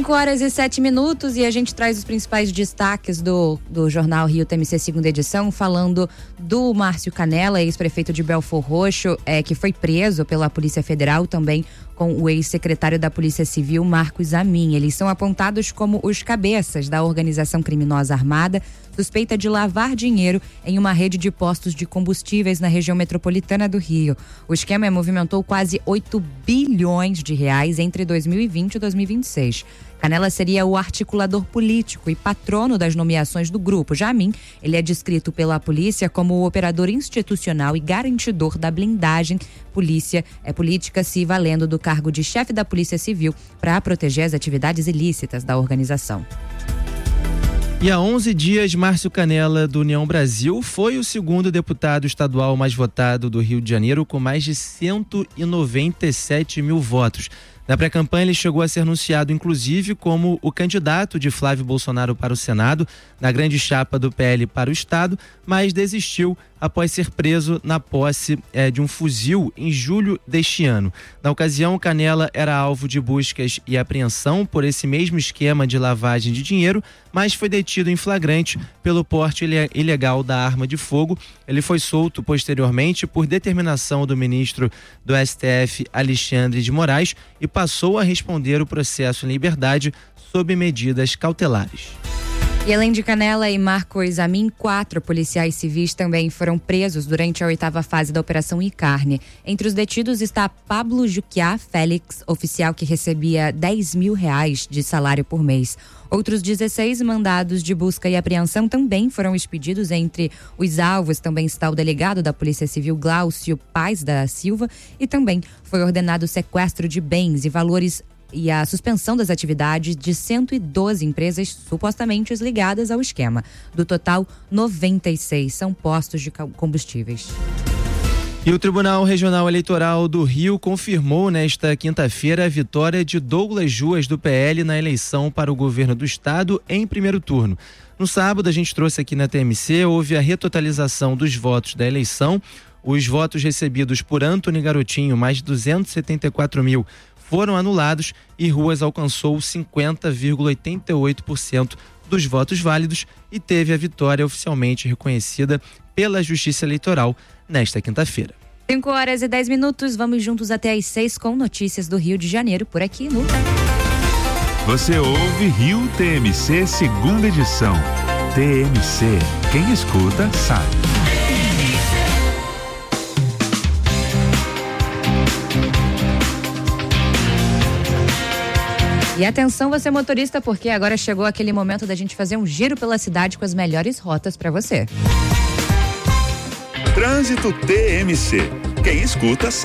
5h07 e a gente traz os principais destaques do jornal Rio TMC segunda edição, falando do Márcio Canela, ex-prefeito de Belfor Roxo, que foi preso pela Polícia Federal, também com o ex-secretário da Polícia Civil, Marcos Amin. Eles são apontados como os cabeças da organização criminosa armada, suspeita de lavar dinheiro em uma rede de postos de combustíveis na região metropolitana do Rio. O esquema movimentou quase 8 bilhões de reais entre 2020 e 2026. Canela seria o articulador político e patrono das nomeações do grupo. Já Amin, ele é descrito pela polícia como o operador institucional e garantidor da blindagem política, se valendo do cargo de chefe da Polícia Civil para proteger as atividades ilícitas da organização. E há 11 dias, Márcio Canela, do União Brasil, foi o segundo deputado estadual mais votado do Rio de Janeiro, com mais de 197 mil votos. Na pré-campanha, ele chegou a ser anunciado, inclusive, como o candidato de Flávio Bolsonaro para o Senado, na grande chapa do PL para o Estado, mas desistiu após ser preso na posse de um fuzil em julho deste ano. Na ocasião, Canela era alvo de buscas e apreensão por esse mesmo esquema de lavagem de dinheiro, mas foi detido em flagrante pelo porte ilegal da arma de fogo. Ele foi solto posteriormente por determinação do ministro do STF, Alexandre de Moraes, e passou a responder o processo em liberdade sob medidas cautelares. E além de Canela e Marcos Amin, 4 policiais civis também foram presos durante a 8ª fase da Operação Icarne. Entre os detidos está Pablo Juquiá Félix, oficial que recebia R$10 mil de salário por mês. Outros 16 mandados de busca e apreensão também foram expedidos. Entre os alvos também está o delegado da Polícia Civil, Glaucio Paz da Silva, e também foi ordenado o sequestro de bens e valores e a suspensão das atividades de 112 empresas supostamente ligadas ao esquema. Do total, 96 são postos de combustíveis. E o Tribunal Regional Eleitoral do Rio confirmou nesta quinta-feira a vitória de Douglas Ruas, do PL, na eleição para o governo do estado em primeiro turno. No sábado, a gente trouxe aqui na TMC, houve a retotalização dos votos da eleição. Os votos recebidos por Antony Garotinho, mais de 274 mil, foram anulados e Ruas alcançou 50,88% dos votos válidos e teve a vitória oficialmente reconhecida pela Justiça Eleitoral nesta quinta-feira. 5h10, vamos juntos até às 6 com notícias do Rio de Janeiro, por aqui no... Você ouve Rio TMC segunda edição. TMC, quem escuta sabe. E atenção você motorista, porque agora chegou aquele momento da gente fazer um giro pela cidade com as melhores rotas para você. Trânsito TMC. Quem escuta sabe.